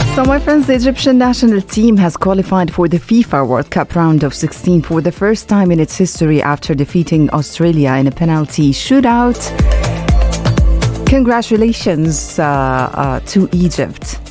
So, my friends, the Egyptian national team has qualified for the FIFA World Cup round of 16 for the first time in its history after defeating Australia in a penalty shootout. Congratulations to Egypt.